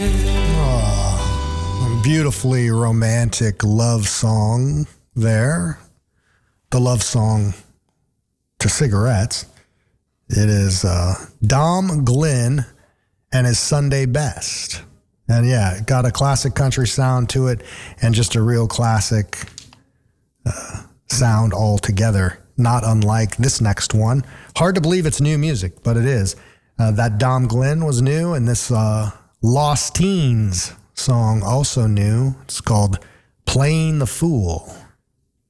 Beautifully romantic love song there. The love song to cigarettes. It is Dom Glynn and his Sunday Best. And yeah, it got a classic country sound to it and just a real classic sound altogether. Not unlike this next one. Hard to believe it's new music, but it is. That Dom Glynn was new, and this Lost Teens song also new. It's called Playing the Fool.